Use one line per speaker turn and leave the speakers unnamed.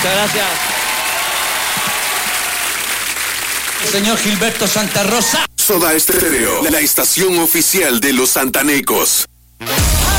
Muchas gracias. Señor Gilberto Santa Rosa.
Soda Estéreo, la estación oficial de los santanecos.